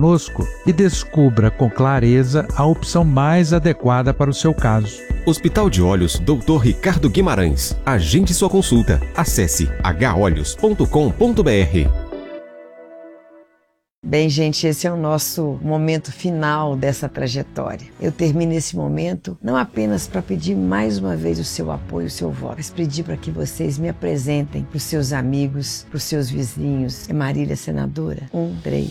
conosco e descubra com clareza a opção mais adequada para o seu caso. Hospital de Olhos Dr. Ricardo Guimarães. Agende sua consulta. Acesse holhos.com.br. Bem, gente, esse é o nosso momento final dessa trajetória. Eu termino esse momento não apenas para pedir mais uma vez o seu apoio, o seu voto, mas pedir para que vocês me apresentem para os seus amigos, para os seus vizinhos. É Marília senadora? 1, 3.